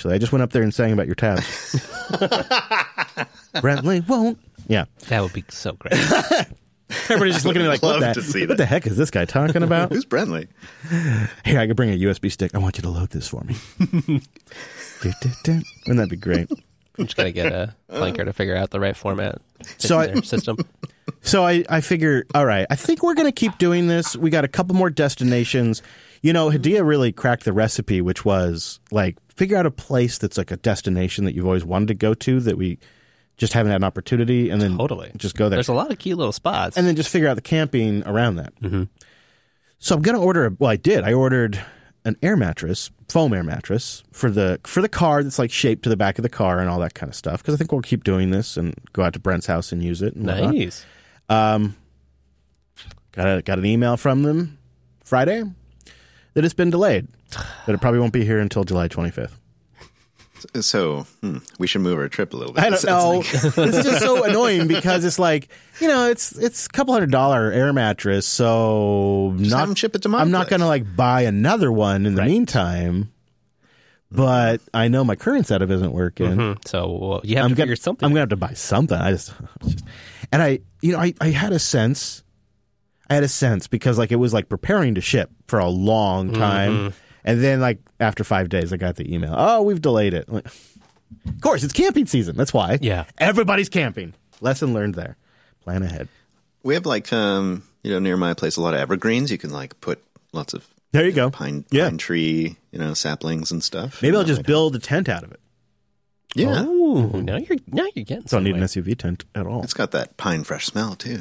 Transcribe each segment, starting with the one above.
actually. I just went up there and sang about your tabs. Brentley won't. Yeah. That would be so great. Everybody's just looking at me like, what the heck is this guy talking about? Who's Brentley? Here, I could bring a USB stick. I want you to load this for me. Wouldn't that be great? I'm just going to get a Blanker to figure out the right format system. So I figure, all right, I think we're going to keep doing this. We got a couple more destinations. You know, Hadia really cracked the recipe, which was like figure out a place that's like a destination that you've always wanted to go to that we just haven't had an opportunity, and then just go there. There's a lot of cute little spots. And then just figure out the camping around that. Mm-hmm. So I'm going to order, I did. I ordered an air mattress, foam air mattress, for the car that's like shaped to the back of the car and all that kind of stuff, because I think we'll keep doing this and go out to Brent's house and use it. And nice. Got an email from them Friday that it's been delayed, that it probably won't be here until July 25th. So we should move our trip a little bit. I don't know. It's just so annoying because it's like, you know, it's a couple $100 air mattress, so have them ship it to my I'm place. not going to like buy another one in the meantime. But I know my current setup isn't working. Mm-hmm. So you have to figure something. I'm going to have to buy something. And I had a sense. Because like it was like preparing to ship for a long time. Mm-hmm. And then, like, after 5 days, I got the email. Oh, we've delayed it. Like, of course, it's camping season. That's why. Yeah. Everybody's camping. Lesson learned there. Plan ahead. We have, like, near my place, a lot of evergreens. You can, like, put lots of there you go. Pine tree, saplings and stuff. Maybe I'll just build a tent out of it. Yeah. Oh, now you're getting Don't need an SUV tent at all. It's got that pine fresh smell, too.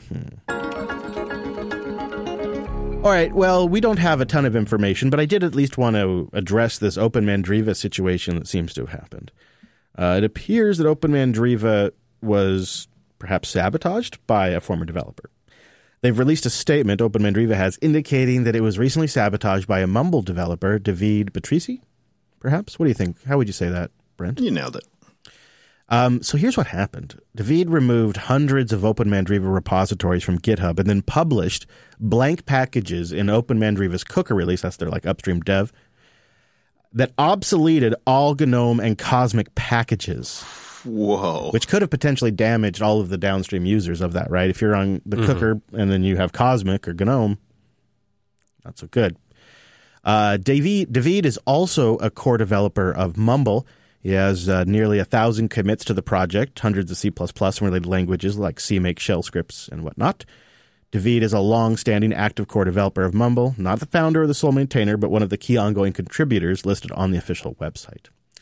All right, well, we don't have a ton of information, but I did at least want to address this Open Mandriva situation that seems to have happened. It appears that Open Mandriva was perhaps sabotaged by a former developer. They've released a statement, Open Mandriva has, indicating that it was recently sabotaged by a Mumble developer, David Patrici, perhaps? What do you think? How would you say that, Brent? You nailed it. So here's what happened. David removed hundreds of Open Mandriva repositories from GitHub and then published blank packages in Open Mandriva's Cooker release, that's their like upstream dev, that obsoleted all GNOME and Cosmic packages. Whoa. Which could have potentially damaged all of the downstream users of that, right? If you're on the Cooker and then you have Cosmic or GNOME, not so good. David is also a core developer of Mumble. He has nearly 1,000 commits to the project, hundreds of C++ and related languages like CMake shell scripts and whatnot. David is a long-standing active core developer of Mumble, not the founder or the sole maintainer, but one of the key ongoing contributors listed on the official website.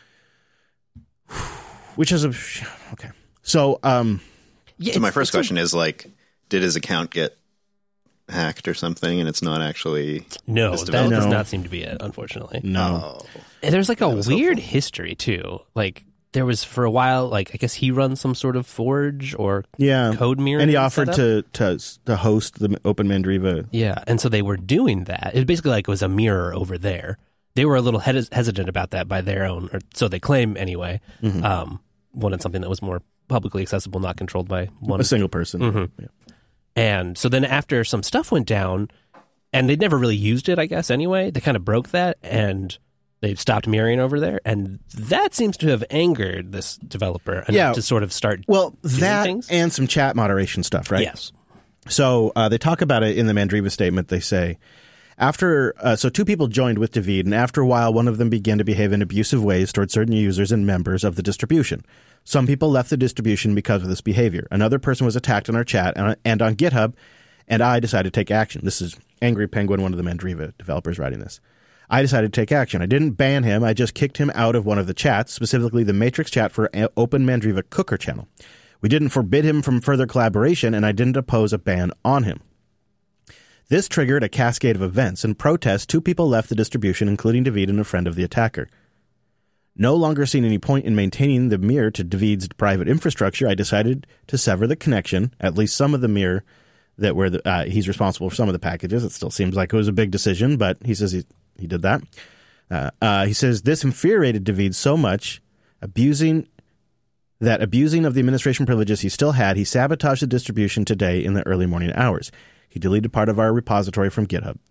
Which is okay. So, so my first question is like, did his account get hacked or something, and it's not actually no, that does not seem to be it, unfortunately. No. And there's like a weird history too. Like there was for a while, like I guess he runs some sort of Forge or code mirror, and he offered to host the Open Mandriva. Yeah, and so they were doing that. It basically like was a mirror over there. They were a little hesitant about that by their own, or so they claim anyway. Mm-hmm. Wanted something that was more publicly accessible, not controlled by a single person. Mm-hmm. Yeah. And so then after some stuff went down, and they'd never really used it, I guess, anyway, they kind of broke that, and they stopped mirroring over there. And that seems to have angered this developer enough to sort of start doing things. And some chat moderation stuff, right? Yes. So they talk about it in the Mandriva statement. They say, so two people joined with David, and after a while, one of them began to behave in abusive ways towards certain users and members of the distribution. Some people left the distribution because of this behavior. Another person was attacked in our chat and on GitHub, and I decided to take action. This is Angry Penguin, one of the Mandriva developers writing this. I decided to take action. I didn't ban him. I just kicked him out of one of the chats, specifically the Matrix chat for Open Mandriva Cooker channel. We didn't forbid him from further collaboration, and I didn't oppose a ban on him. This triggered a cascade of events. In protest, two people left the distribution, including David and a friend of the attacker. No longer seeing any point in maintaining the mirror to David's private infrastructure, I decided to sever the connection, at least some of the mirror that where he's responsible for some of the packages. It still seems like it was a big decision, but he says he did that. He says this infuriated David so much, abusing of the administration privileges he still had, he sabotaged the distribution today in the early morning hours. He deleted part of our repository from GitHub.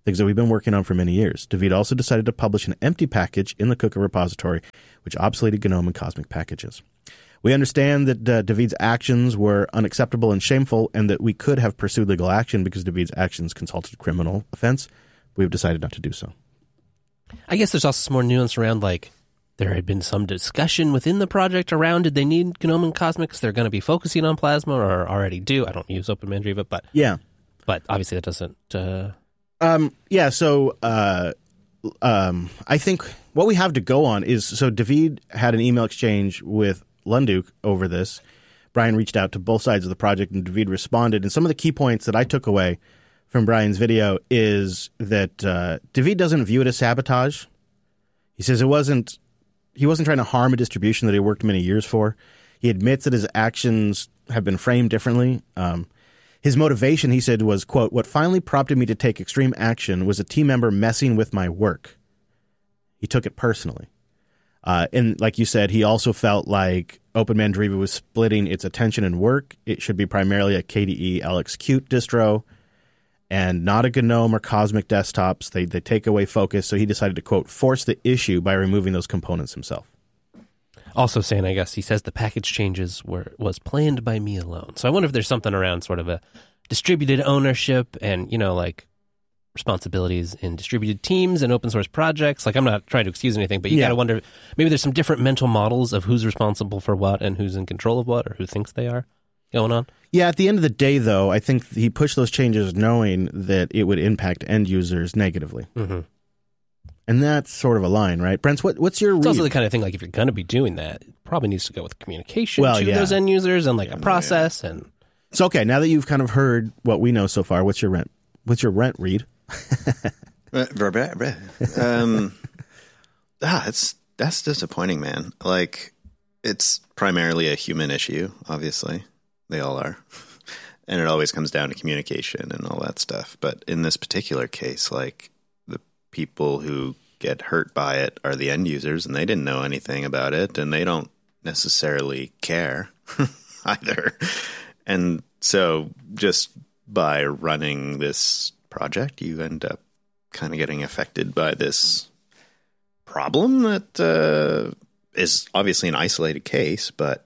things that we've been working on for many years. David also decided to publish an empty package in the Cooker repository, which obsoleted GNOME and Cosmic packages. We understand that David's actions were unacceptable and shameful, and that we could have pursued legal action because David's actions consulted criminal offense. We've decided not to do so. I guess there's also some more nuance around, like, there had been some discussion within the project around, did they need GNOME and Cosmic because they're going to be focusing on Plasma, or already do? I don't use OpenMandriva, but yeah, but obviously that doesn't. So I think what we have to go on is, so David had an email exchange with Lunduk over this. Brian reached out to both sides of the project, and David responded. And some of the key points that I took away from Brian's video is that David doesn't view it as sabotage. He says he wasn't trying to harm a distribution that he worked many years for. He admits that his actions have been framed differently. His motivation, he said, was, quote, "What finally prompted me to take extreme action was a team member messing with my work." He took it personally. And like you said, he also felt like OpenMandriva was splitting its attention and work. It should be primarily a KDE LXQt distro and not a GNOME or Cosmic desktops. They take away focus. So he decided to, quote, "force the issue by removing those components himself." Also saying, I guess, he says the package changes was planned by me alone. So I wonder if there's something around sort of a distributed ownership and, like responsibilities in distributed teams and open source projects. Like, I'm not trying to excuse anything, but you got to wonder, maybe there's some different mental models of who's responsible for what and who's in control of what, or who thinks they are going on. Yeah, at the end of the day, though, I think he pushed those changes knowing that it would impact end users negatively. Mm-hmm. And that's sort of a line, right? Brent, what's your read? It's also the kind of thing, like, if you're going to be doing that, it probably needs to go with communication to those end users and, like, a process. And so, okay, now that you've kind of heard what we know so far, what's your rent read? That's disappointing, man. Like, it's primarily a human issue, obviously. They all are. And it always comes down to communication and all that stuff. But in this particular case, like, the people who get hurt by it are the end users, and they didn't know anything about it, and they don't necessarily care either. And so just by running this project, you end up kind of getting affected by this problem that is obviously an isolated case, but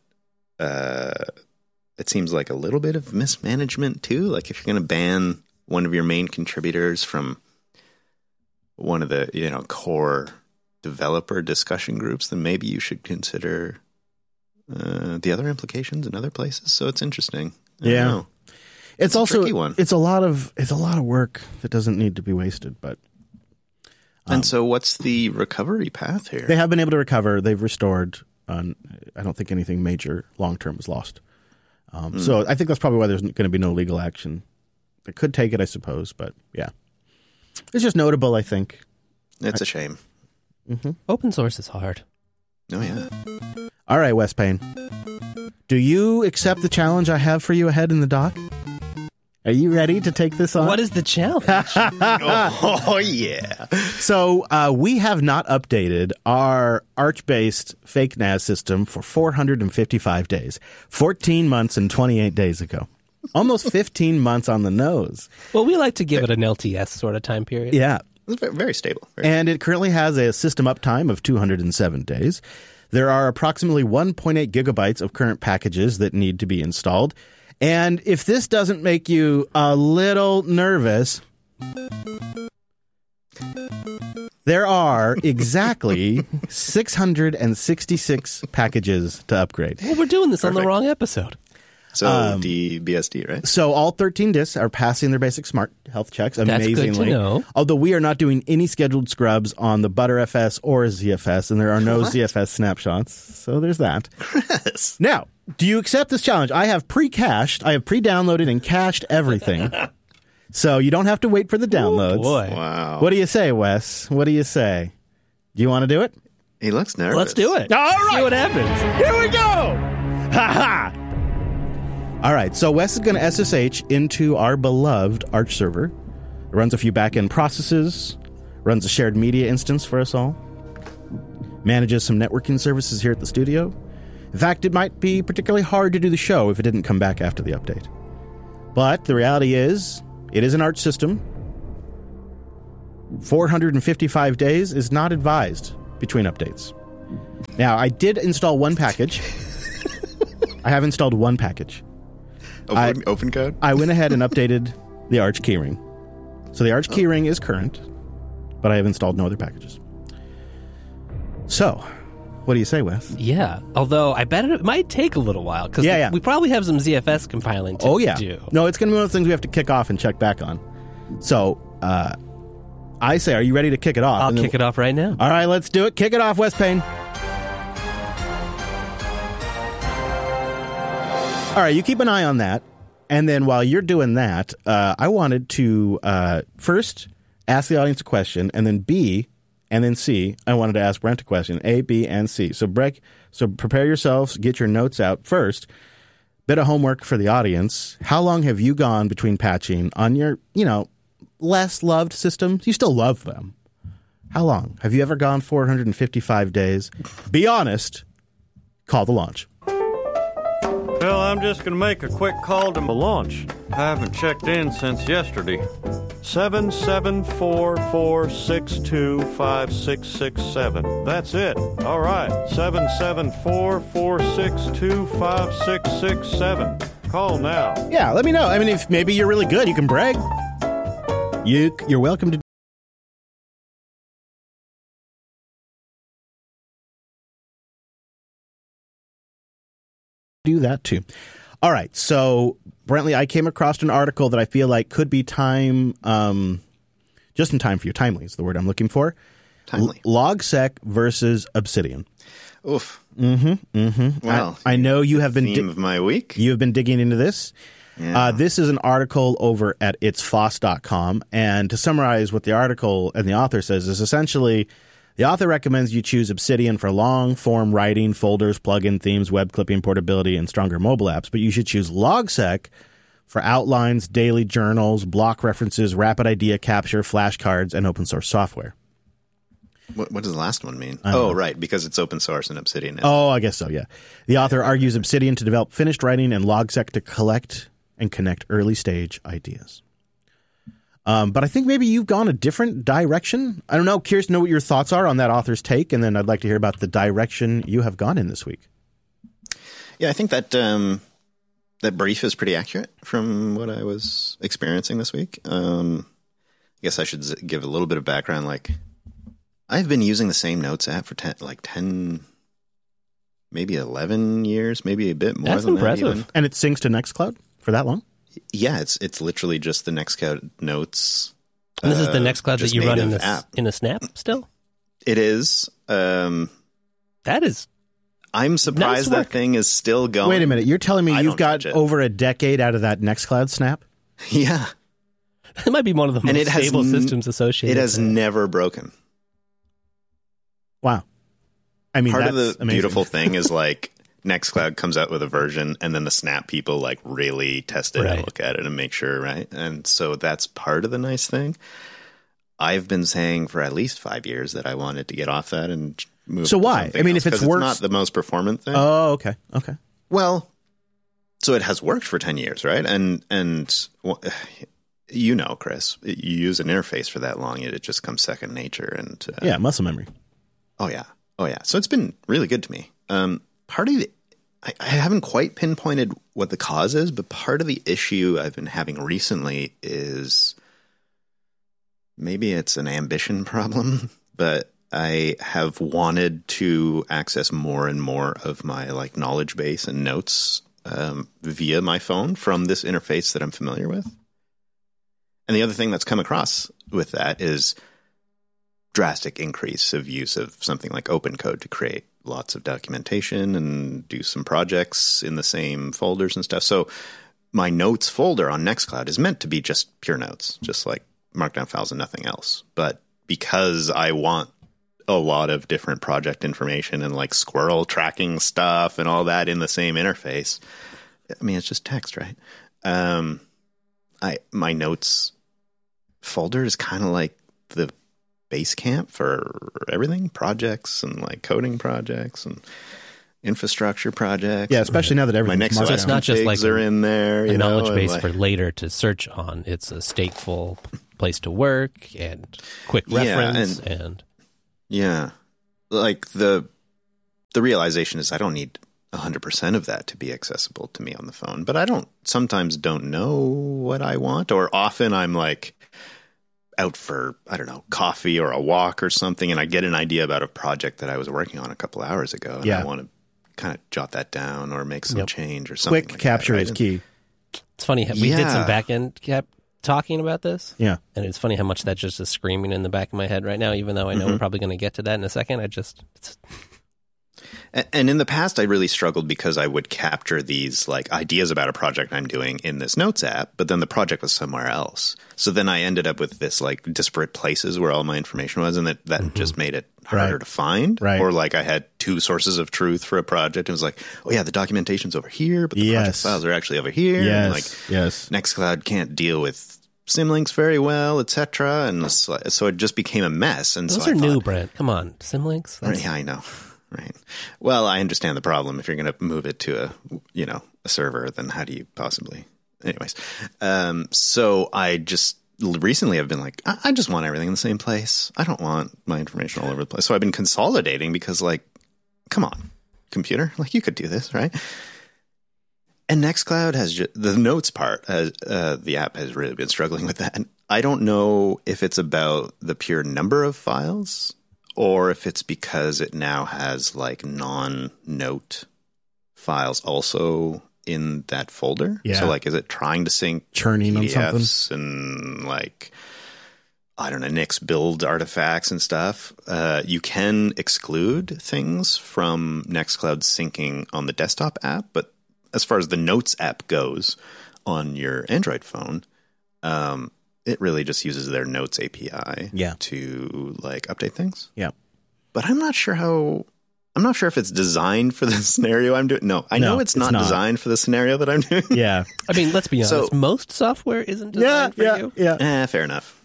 it seems like a little bit of mismanagement too. Like, if you're going to ban one of your main contributors from one of the core developer discussion groups, then maybe you should consider the other implications in other places. So it's interesting. I don't know. It's also a tricky one. It's a lot of work that doesn't need to be wasted. But and so, what's the recovery path here? They have been able to recover. They've restored. I don't think anything major long term was lost. So I think that's probably why there's going to be no legal action. They could take it, I suppose, but yeah, it's just notable. I think it's a shame. Mm-hmm. Open source is hard. Oh yeah. All right, Wes Payne. Do you accept the challenge I have for you ahead in the doc? Are you ready to take this on? What is the challenge? Oh, yeah. So we have not updated our Arch-based fake NAS system for 455 days, 14 months and 28 days ago. Almost 15 months on the nose. Well, we like to give it an LTS sort of time period. Yeah. It's very stable. And it currently has a system uptime of 207 days. There are approximately 1.8 gigabytes of current packages that need to be installed. And if this doesn't make you a little nervous, there are exactly 666 packages to upgrade. Well, we're doing this on the wrong episode. So DBSD, right? So all 13 disks are passing their basic smart health checks amazingly. That's good to know. Although we are not doing any scheduled scrubs on the ButterFS or ZFS, and there are no ZFS snapshots. So there's that. Chris. Now, do you accept this challenge? I have pre-cached, I have pre-downloaded and cached everything. So you don't have to wait for the downloads. Oh, boy. Wow. What do you say, Wes? What do you say? Do you want to do it? He looks nervous. Let's do it. All right. See what happens. Here we go. Ha-ha. All right, so Wes is going to SSH into our beloved Arch server. It runs a few back-end processes, runs a shared media instance for us all, manages some networking services here at the studio. In fact, it might be particularly hard to do the show if it didn't come back after the update. But the reality is, it is an Arch system. 455 days is not advised between updates. Now, I did install one package. I have installed one package. Open code? I went ahead and updated the Arch keyring. So the Arch keyring is current, but I have installed no other packages. So, what do you say, Wes? Yeah, although I bet it might take a little while because we probably have some ZFS compiling to do. No, it's going to be one of those things we have to kick off and check back on. So, I say, are you ready to kick it off? I'll kick it off right now. All right, let's do it. Kick it off, Wes Payne. All right, you keep an eye on that. And then while you're doing that, I wanted to first ask the audience a question, and then B, and then C, I wanted to ask Brent a question. A, B, and C. So prepare yourselves, get your notes out. First, bit of homework for the audience. How long have you gone between patching on your, less loved systems? You still love them. How long? Have you ever gone 455 days? Be honest. Call the launch. Well, I'm just going to make a quick call to my launch. I haven't checked in since yesterday. 774-462-5667. That's it. All right. 774-462-5667. Call now. Yeah, let me know. I mean, if maybe you're really good, you can brag. You're welcome to do that too. All right, so Brentley, I came across an article that I feel like could be just in time for you. Timely is the word I'm looking for. Timely. LogSec versus Obsidian. Oof. Well, I know you have been theme of my week. You have been digging into this. Yeah. This is an article over at itsfoss.com, and to summarize what the article and the author says is essentially the author recommends you choose Obsidian for long-form writing, folders, plugin themes, web clipping, portability, and stronger mobile apps, but you should choose LogSec for outlines, daily journals, block references, rapid idea capture, flashcards, and open source software. What does the last one mean? Right, because it's open source and Obsidian is. Oh, I guess so, yeah. The author argues Obsidian to develop finished writing and LogSec to collect and connect early-stage ideas. But I think maybe you've gone a different direction. I don't know. Curious to know what your thoughts are on that author's take, and then I'd like to hear about the direction you have gone in this week. Yeah, I think that that brief is pretty accurate from what I was experiencing this week. I guess I should give a little bit of background. Like, I've been using the same notes app for 10, maybe 11 years, maybe a bit more than impressive. that. Even. And it syncs to Nextcloud for that long? Yeah, it's literally just the Nextcloud notes. And this is the Nextcloud that you run in app. a Snap still? It is. That is. I'm surprised nice work. that thing is still going. Wait a minute. You're telling me I you've don't got touch it. over a decade out of that Nextcloud snap? Yeah. It might be one of the most stable systems associated. It has never broken. Wow. I mean, part that's of the amazing. beautiful thing is like Nextcloud comes out with a version and then the Snap people like really test it and look at it and make sure, right? And so that's part of the nice thing. I've been saying for at least 5 years that I wanted to get off that and move. So to why? something I mean, else, if it's 'cause worked, not the most performant thing. Oh, okay. Well, so it has worked for 10 years, right? And you know, Chris, you use an interface for that long, it just comes second nature. And yeah, muscle memory. Oh yeah. So it's been really good to me. Part of the, I haven't quite pinpointed what the cause is, but part of the issue I've been having recently is maybe it's an ambition problem, but I have wanted to access more and more of my like knowledge base and notes via my phone from this interface that I'm familiar with. And the other thing that's come across with that is drastic increase of use of something like OpenCode to create lots of documentation and do some projects in the same folders and stuff. So my notes folder on Nextcloud is meant to be just pure notes, just like Markdown files and nothing else. But because I want a lot of different project information and like squirrel tracking stuff and all that in the same interface, I mean, it's just text, right? My notes folder is kind of like the base camp for everything, projects and like coding projects and infrastructure projects. Yeah, especially now that my everything's next it's not just like are in there. a knowledge base like, for later to search on. It's a stateful place to work and quick reference and yeah, like the realization is I don't need 100% of that to be accessible to me on the phone, but I sometimes don't know what I want, or often I'm like out for, I don't know, coffee or a walk or something, and I get an idea about a project that I was working on a couple hours ago, and I want to kind of jot that down or make some change or something. Quick capture is key. It's funny, we did some back-end talking about this. Yeah. And it's funny how much that just is screaming in the back of my head right now, even though I know we're probably going to get to that in a second. And in the past, I really struggled because I would capture these like ideas about a project I'm doing in this notes app, but then the project was somewhere else. So then I ended up with this like disparate places where all my information was, and that just made it harder to find. Right. Or like I had two sources of truth for a project. It was like, oh yeah, the documentation's over here, but the project files are actually over here. Yes. And like Nextcloud can't deal with Symlinks very well, etc. And so it just became a mess. And those are new, Brent. Come on, Symlinks. Yeah, I know. Right. Well, I understand the problem. If you're going to move it to a server, then how do you possibly? Anyways, so I just recently have been like, I just want everything in the same place. I don't want my information all over the place. So I've been consolidating because, like, come on, computer, like you could do this, right? And Nextcloud has the notes part. The app has really been struggling with that. And I don't know if it's about the pure number of files, or if it's because it now has like non-note files also in that folder. Yeah. So like, is it trying to sync churning PDFs on something and like, I don't know, Nix build artifacts and stuff? You can exclude things from Nextcloud syncing on the desktop app, but as far as the Notes app goes on your Android phone, it really just uses their Notes API to like update things. Yeah. But I'm not sure if it's designed for the scenario I'm doing. No, I know it's not designed for the scenario that I'm doing. Yeah. I mean, let's be honest. Most software isn't designed for you. Yeah. Fair enough.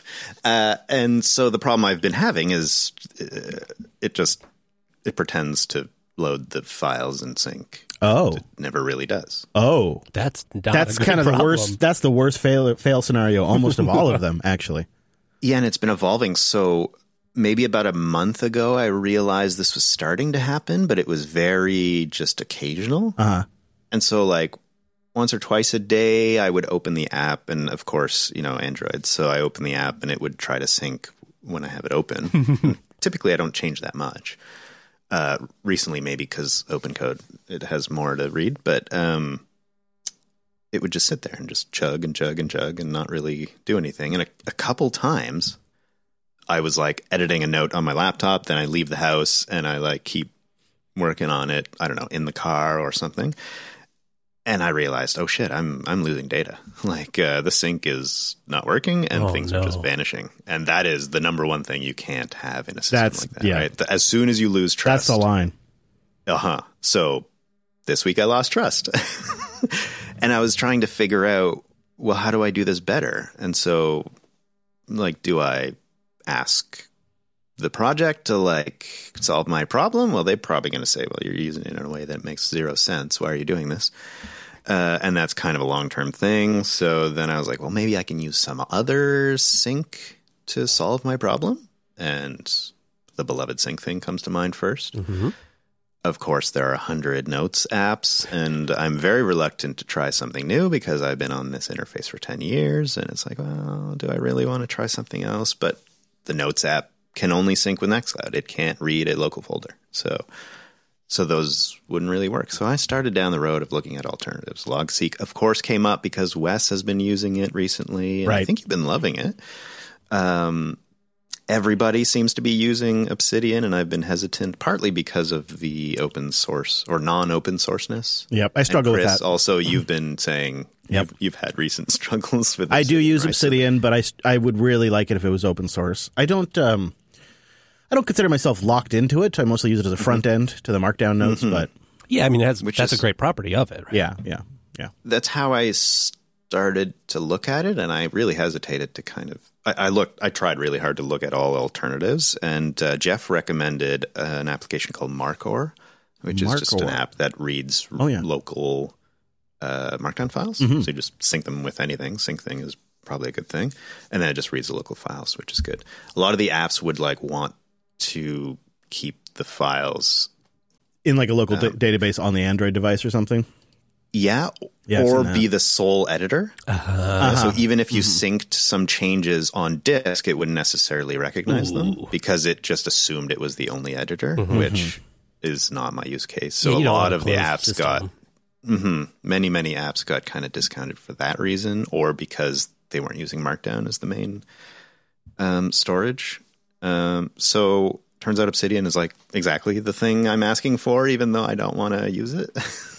And so the problem I've been having is it pretends to load the files in sync. Oh, it never really does. Oh, that's kind of the worst. That's the worst fail scenario, almost of all of them, actually. Yeah, and it's been evolving. So maybe about a month ago, I realized this was starting to happen, but it was very just occasional. And so, like once or twice a day, I would open the app, and of course, Android. So I open the app, and it would try to sync when I have it open. Typically, I don't change that much. Recently, maybe because OpenCode, it has more to read, but it would just sit there and just chug and chug and chug and not really do anything. And a couple times I was like editing a note on my laptop, then I leave the house and I like keep working on it, I don't know, in the car or something. And I realized, oh shit, I'm losing data. Like the sync is not working and things are just vanishing. And that is the number one thing you can't have in a system like that, right? As soon as you lose trust. That's the line. So this week I lost trust. And I was trying to figure out, well, how do I do this better? And so, like, do I ask the project to, like, solve my problem? Well, they're probably going to say, well, you're using it in a way that makes zero sense. Why are you doing this? And that's kind of a long-term thing. So then I was like, well, maybe I can use some other sync to solve my problem. And the beloved sync thing comes to mind first. Mm-hmm. Of course, there are 100 Notes apps, and I'm very reluctant to try something new because I've been on this interface for 10 years, and it's like, well, do I really want to try something else? But the Notes app can only sync with Nextcloud. It can't read a local folder. So those wouldn't really work. So I started down the road of looking at alternatives. Logseek, of course, came up because Wes has been using it recently, and I think you've been loving it. Everybody seems to be using Obsidian, and I've been hesitant, partly because of the open source or non-open sourceness. Yep, I struggle with that. Also, you've been saying you've had recent struggles with Obsidian. I do use Obsidian, but I would really like it if it was open source. I don't consider myself locked into it. I mostly use it as a front end to the Markdown notes, but yeah, I mean that's a great property of it, right? Yeah. That's how I started to look at it, and I really hesitated to kind of. I tried really hard to look at all alternatives, and Jeff recommended an application called Markor, which is just an app that reads local Markdown files. Mm-hmm. So you just sync them with anything. Sync thing is probably a good thing. And then it just reads the local files, which is good. A lot of the apps would like want to keep the files in like a local database on the Android device or something. Yeah, I've or seen that. be the sole editor. So even if you synced some changes on disk, it wouldn't necessarily recognize them because it just assumed it was the only editor, which is not my use case. So you a don't lot want a of the closed apps system. got many apps got kind of discounted for that reason, or because they weren't using Markdown as the main storage. So turns out Obsidian is like exactly the thing I'm asking for, even though I don't want to use it.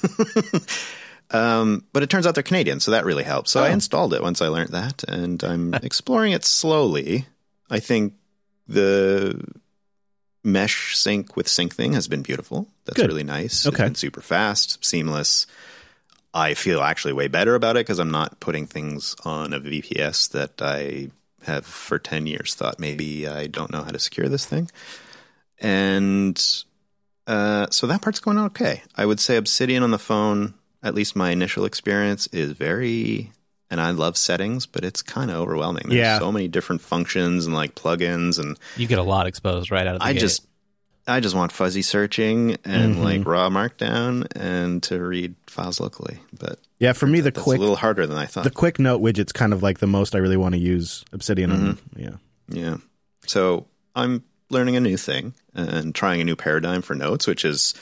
But it turns out they're Canadian, so that really helps. So I installed it once I learned that, and I'm exploring it slowly. I think the mesh sync with sync thing has been beautiful. That's Good. really nice. Okay. It's been super fast, seamless. I feel actually way better about it because I'm not putting things on a VPS that I have for 10 years thought maybe I don't know how to secure this thing. And so that part's going okay. I would say Obsidian on the phone, at least my initial experience, is very, and I love settings, but it's kind of overwhelming. There's so many different functions and like plugins, and You get a lot exposed right out of the gate. I just want fuzzy searching and like raw Markdown and to read files locally. But Yeah, for me, that's a little harder than I thought. the quick note widget's kind of like the most I really want to use Obsidian on. Yeah. Yeah. So I'm learning a new thing and trying a new paradigm for notes, which is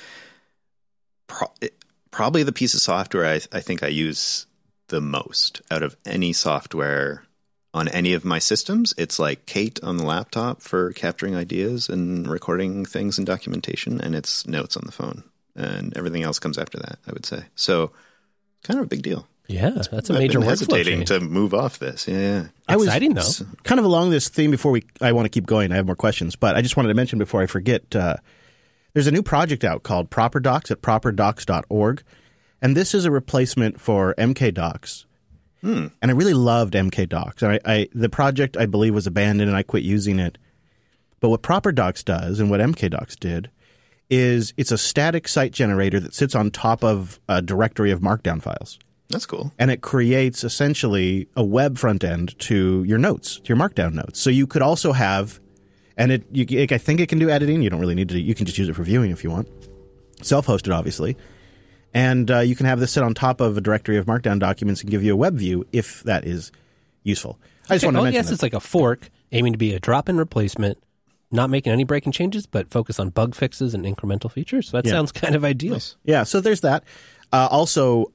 probably the piece of software I think I use the most out of any software on any of my systems. It's like Kate on the laptop for capturing ideas and recording things and documentation, and it's Notes on the phone. And everything else comes after that, I would say. So kind of a big deal. Yeah, that's a I've major been workflow hesitating change. to move off this. Yeah. Exciting, though. Kind of along this theme before I want to keep going. I have more questions, but I just wanted to mention before I forget, there's a new project out called ProperDocs at properdocs.org. And this is a replacement for MKDocs. And I really loved MKDocs. And the project, I believe, was abandoned and I quit using it. But what ProperDocs does and what MKDocs did is it's a static site generator that sits on top of a directory of Markdown files. That's cool. And it creates essentially a web front end to your notes, to your Markdown notes. So you could also have, and I think it can do editing. You don't really need to. You can just use it for viewing if you want. Self-hosted, obviously. And you can have this sit on top of a directory of Markdown documents and give you a web view if that is useful. I just want to mention yes, that. it's like a fork aiming to be a drop-in replacement, not making any breaking changes, but focus on bug fixes and incremental features. So that sounds kind of ideal. Nice. Yeah, so there's that. Also,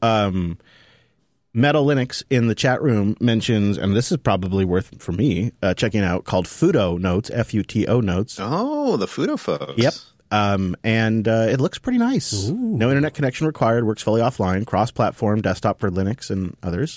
Metal Linux in the chat room mentions, and this is probably worth for me checking out, called Futo Notes, Futo Notes. Oh, the Futo folks. Yep. And it looks pretty nice. Ooh. No internet connection required, works fully offline, cross-platform, desktop for Linux and others.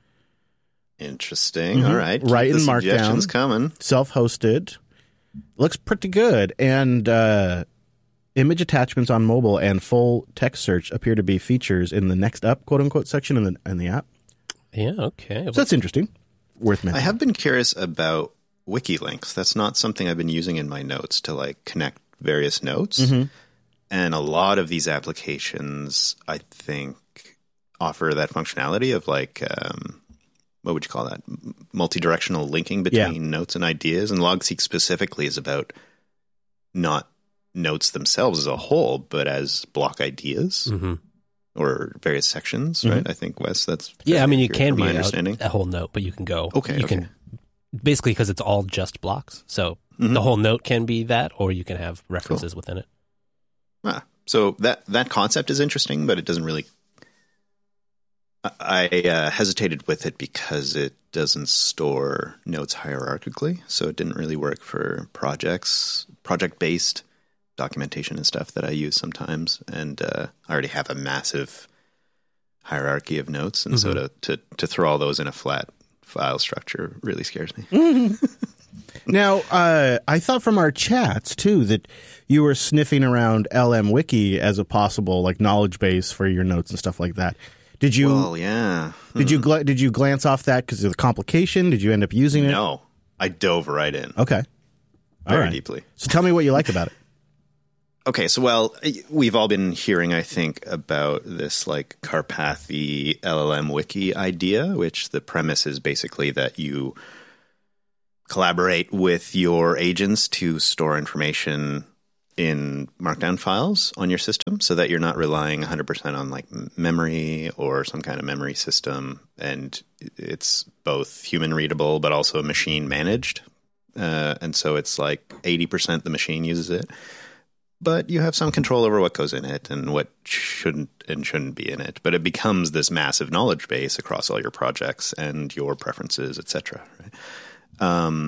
Interesting. All right. Right Keep in the Markdown. suggestions coming. Self-hosted. Looks pretty good. And image attachments on mobile and full text search appear to be features in the next up, quote-unquote, section in the app. Yeah, okay. So that's interesting. Worth I mentioning. have been curious about wiki links. That's not something I've been using in my notes to like connect various notes. And a lot of these applications, I think, offer that functionality of like, what would you call that? Multi-directional linking between notes and ideas. And LogSeq specifically is about not notes themselves as a whole, but as block ideas or various sections, right? I think, Wes, that's Yeah, I mean, you accurate can from be my understanding. a whole note, but you can go. Okay, You okay. can basically because it's all just blocks. So the whole note can be that, or you can have references within it. Ah, so that concept is interesting, but it doesn't really. I hesitated with it because it doesn't store notes hierarchically, so it didn't really work for project-based documentation and stuff that I use sometimes. And I already have a massive hierarchy of notes, and so to throw all those in a flat file structure really scares me. Now, I thought from our chats, too, that you were sniffing around LM Wiki as a possible like knowledge base for your notes and stuff like that. Did you? Well, yeah. Did you glance off that because of the complication? Did you end up using it? No, I dove right in Okay. All very right. deeply. So tell me what you liked about it. Okay, so we've all been hearing, I think, about this like Karpathy LLM wiki idea, which the premise is basically that you collaborate with your agents to store information in Markdown files on your system so that you're not relying 100% on like memory or some kind of memory system. And it's both human readable, but also machine managed. And so it's like 80% the machine uses it, but you have some control over what goes in it and what shouldn't be in it. But it becomes this massive knowledge base across all your projects and your preferences, etc. Right?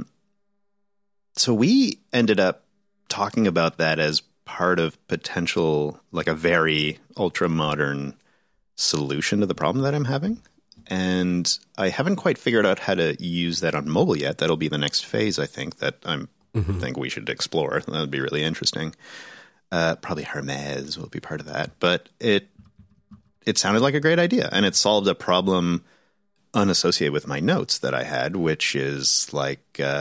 So we ended up talking about that as part of potential, like a very ultra modern solution to the problem that I'm having. And I haven't quite figured out how to use that on mobile yet. That'll be the next phase, I think, that think we should explore. That would be really interesting. Probably Hermes will be part of that. But it sounded like a great idea, and it solved a problem unassociated with my notes that I had, which is like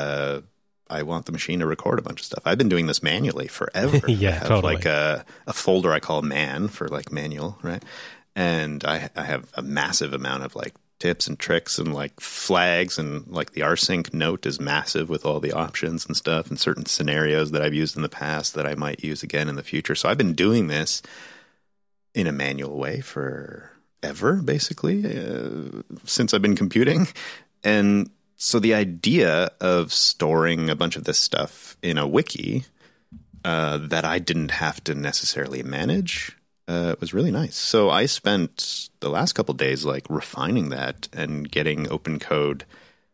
I want the machine to record a bunch of stuff. I've been doing this manually forever. Yeah, I have totally. like a folder I call man for like manual, right? And I have a massive amount of like tips and tricks and like flags, and like the rsync note is massive with all the options and stuff and certain scenarios that I've used in the past that I might use again in the future. So I've been doing this in a manual way forever, basically, since I've been computing. And so the idea of storing a bunch of this stuff in a wiki that I didn't have to necessarily manage was really nice. So I spent the last couple of days like refining that and getting open code,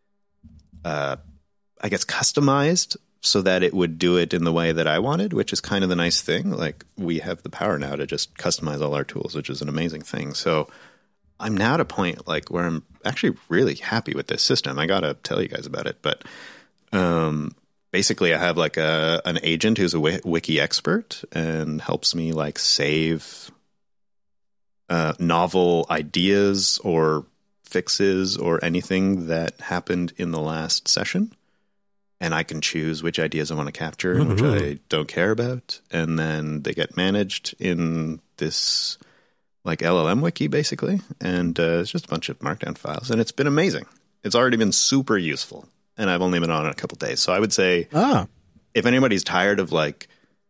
I guess, customized so that it would do it in the way that I wanted, which is kind of the nice thing. Like we have the power now to just customize all our tools, which is an amazing thing. So I'm now at a point like where I'm actually really happy with this system. I got to tell you guys about it. But basically I have like an agent who's a wiki expert and helps me like save novel ideas or fixes or anything that happened in the last session. And I can choose which ideas I want to capture and which I don't care about. And then they get managed in this like LLM wiki, basically. And it's just a bunch of Markdown files. And it's been amazing. It's already been super useful. And I've only been on it a couple days. So I would say if anybody's tired of like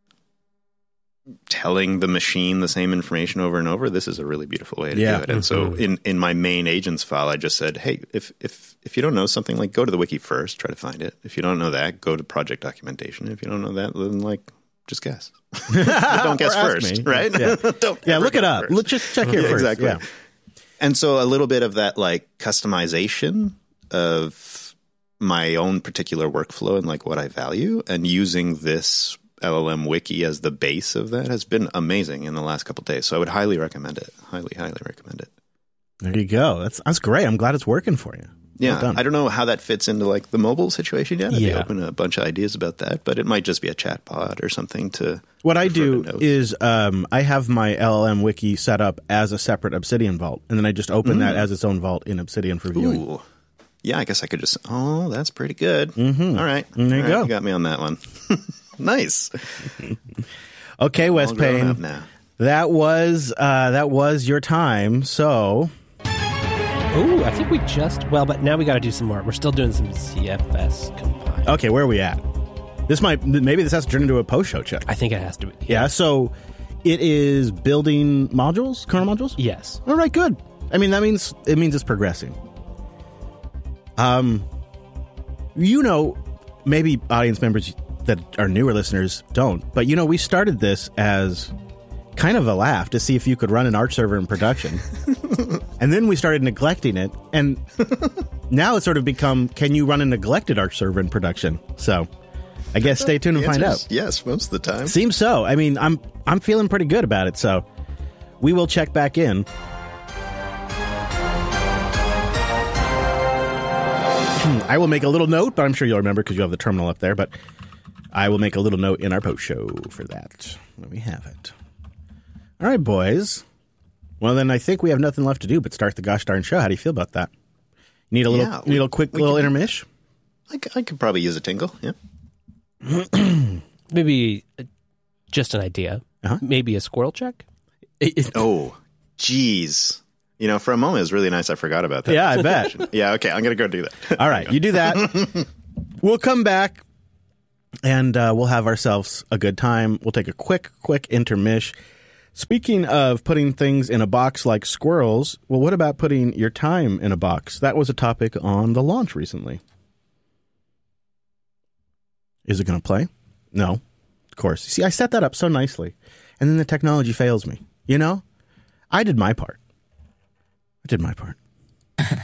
telling the machine the same information over and over, this is a really beautiful way to do it. And so in my main agents file, I just said, hey, if you don't know something, like go to the wiki first, try to find it. If you don't know that, go to project documentation. If you don't know that, then like just guess. But don't guess first, right? Yeah, look it up. Let's just check here first. Exactly. Yeah. And so a little bit of that like customization of my own particular workflow and like what I value, and using this LLM wiki as the base of that has been amazing in the last couple of days. So I would highly recommend it. Highly recommend it. There you go. That's great. I'm glad it's working for you. Yeah. Well, I don't know how that fits into like the mobile situation yet. I'd be Yeah. open to a bunch of ideas about that, but it might just be a chat pod or something to. What I refer to do notes. is I have my LLM wiki set up as a separate Obsidian vault, and then I just open that as its own vault in Obsidian for viewing. Ooh. Yeah, I guess I could just. Oh, that's pretty good. Mm-hmm. All right. There you go. You got me on that one. Nice. Okay, Wes All grown Payne. up now. That was your time. So Ooh, I think we but now we got to do some more. We're still doing some CFS compile. okay, where are we at? Maybe this has to turn into a post-show check. I think it has to be. Yeah. So it is building modules, kernel modules. Yes. All right, good. I mean, it means it's progressing. Maybe audience members that are newer listeners don't, but we started this as kind of a laugh to see if you could run an Arch server in production. And then we started neglecting it, and now it's sort of become, can you run a neglected Arch server in production? So I guess stay tuned and find out. Yes, most of the time. Seems so. I mean, I'm feeling pretty good about it, so we will check back in. I will make a little note, but I'm sure you'll remember because you have the terminal up there, but I will make a little note in our post show for that when we have it. All right, boys. Well, then I think we have nothing left to do but start the gosh darn show. How do you feel about that? You need a quick little intermish? I could probably use a tingle, yeah. Maybe Just an idea. Uh-huh. Maybe a squirrel check? Oh, geez. You know, for a moment, it was really nice. I forgot about that. Yeah, I bet. Yeah, okay. I'm going to go do that. All right, you do that. We'll come back, and we'll have ourselves a good time. We'll take a quick intermish. Speaking of putting things in a box like squirrels, well, what about putting your time in a box? That was a topic on the launch recently. Is it going to play? No, of course. See, I set that up so nicely, and then the technology fails me. You know? I did my part.